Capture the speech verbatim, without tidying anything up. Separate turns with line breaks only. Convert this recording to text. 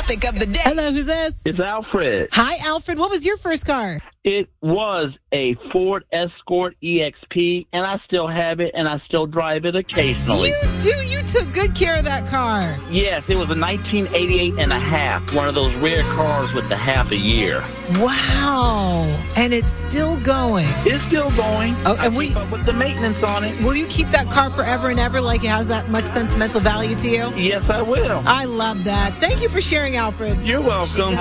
topic of the day.
Hello, who's this?
It's Alfred.
Hi, Alfred. What was your first car?
It was a Ford Escort E X P, and I still have it, and I still drive it occasionally.
You do. You took good care of that car.
Yes, it was a nineteen eighty-eight and a half, one of those rare cars with the half a year.
Wow. And it's still going.
It's still going.
Oh, and
I
we,
keep up with the maintenance on it.
will you keep that car forever and ever, like it has that much sentimental value to you?
Yes, I will.
I love that. Thank you for sharing, Alfred.
You're welcome.